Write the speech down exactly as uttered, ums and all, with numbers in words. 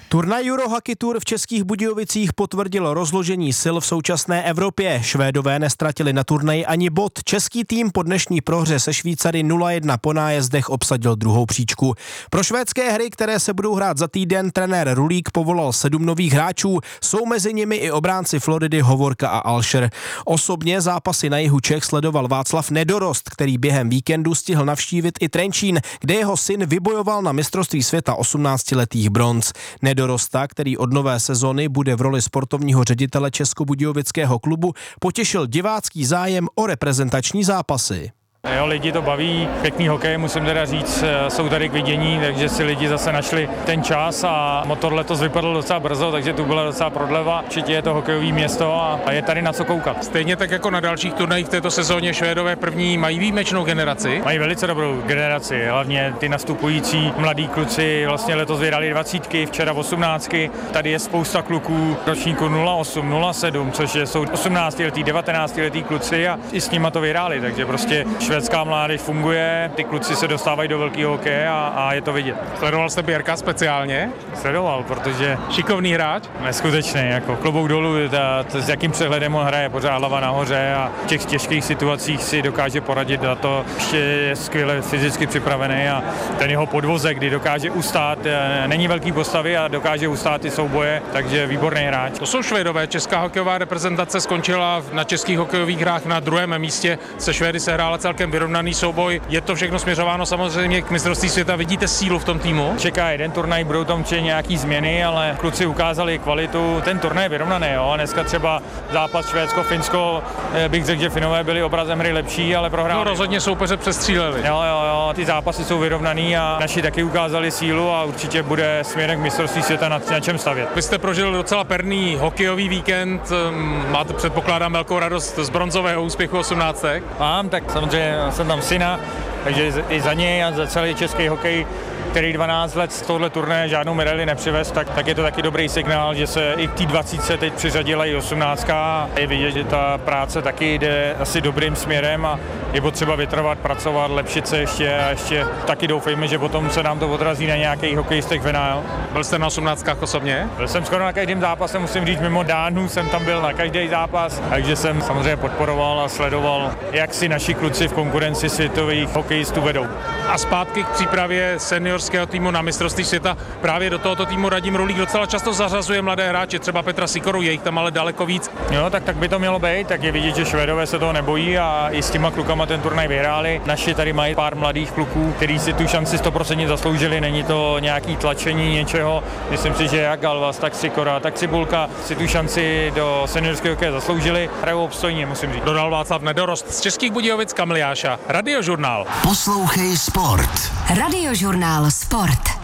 Turnaj Eurohockey Tour v Českých Budějovicích potvrdil rozložení sil v současné Evropě. Švédové nestratili na turnaji ani bod. Český tým po dnešní prohře se Švýcary nula jedna po nájezdech obsadil druhou příčku. Pro švédské hry, které se budou hrát za týden, trenér Rulík povolal sedm nových hráčů. Jsou mezi nimi i obránci Floridy Hovorka a Alšer. Osobně zápasy na jihu Čech sledoval Václav Nedorost, který během víkendu stihl navštívit i Trenčín, kde jeho syn vybojoval na mistrovství světa osmnáctiletých bronz. Nedorosta, který od nové sezony bude v roli sportovního ředitele Českobudějovického klubu, potěšil divácký zájem o reprezentační zápasy. Jo, lidi to baví, pěkný hokej, musím teda říct, jsou tady k vidění, takže si lidi zase našli ten čas a motor letos vypadl docela brzo, takže tu byla docela prodleva. Určitě je to hokejové město a je tady na co koukat. Stejně tak jako na dalších turnajích v této sezóně Švédové první mají výjimečnou generaci. Mají velice dobrou generaci, hlavně ty nastupující mladí kluci vlastně letos vydali dvacítky, včera osmnáctky. Tady je spousta kluků ročníku nula osm, nula sedm, což jsou osmnáctiletí, devatenáctiletí kluci a i s nima to vyhráli, takže prostě švédská mládež funguje, ty kluci se dostávají do velkého hokeje a, a je to vidět. Sledoval jste Běrka speciálně? Sledoval, protože šikovný hráč? Neskutečný, jako klobouk dolů, ta, ta, s jakým přehledem on hraje, pořád hlava nahoře a v těch těžkých situacích si dokáže poradit za to, že je skvěle fyzicky připravený a ten jeho podvozek, kdy dokáže ustát, není velký postavy a dokáže ustát ty souboje, takže výborný hráč. To jsou Švédové, česká hokejová reprezentace skončila na českých hokejových hrách na druhém místě, se Švédy se hrála celkem vyrovnaný souboj. Je to všechno směřováno samozřejmě k mistrovství světa. Vidíte sílu v tom týmu? Čeká jeden turnaj, budou tam určitě nějaký změny, ale kluci ukázali kvalitu. Ten turnaj je vyrovnaný, jo. Dneska třeba zápas Švédsko-Finsko, bych řekl, že Finové byli obrazem hry lepší, ale prohráli. No rozhodně soupeře přestříleli. Jo, jo, jo, ty zápasy jsou vyrovnaný a naši taky ukázali sílu a určitě bude směrem k mistrovství světa na, na čem stavět. Vy jste prožil docela perný hokejový víkend, máte předpokládám velkou radost z bronzového úspěchu osmnáctek. Mám, tak samozřejmě jsem tam syna, takže i za něj a za celý český hokej, který dvanáct let z tohohle turnaje žádnou medaili nepřivez, tak, tak je to taky dobrý signál, že se i k té dvacítce teď přiřadila i osmnáctka. Je vidět, že ta práce taky jde asi dobrým směrem a je potřeba vytrvat, pracovat, lepšit se ještě a ještě taky doufejme, že potom se nám to odrazí na nějakých hokejistech v N H L. Byl jste na osmnáctkách osobně? Byl jsem skoro na každém zápase, musím říct, mimo Dánů jsem tam byl na každý zápas, takže jsem samozřejmě podporoval a sledoval, jak si naši kluci v konkurenci světových hokejistů vedou. A zpátky k přípravě seniorského týmu na mistrovství světa. Právě do tohoto týmu Radim Rulík docela často zařazuje mladé hráče, třeba Petra Sikoru, je jich tam ale daleko víc. Jo, tak, tak by to mělo být, tak je vidět, že Švédové se toho nebojí a i s těma klukama ten turnaj vyhráli. Naši tady mají pár mladých kluků, kteří si tu šanci sto procent zasloužili, není to nějaký tlačení něčeho. Myslím si, že jak Galvas, tak Sikora, tak Cibulka si tu šanci do seniorského hokeje zasloužili. Hrajou obstojně, musím říct. Dodal Václav Nedorost z Českých Budějovic Kamiliáša. Radiožurnál. Poslouchej sport. Radiožurnál Sport.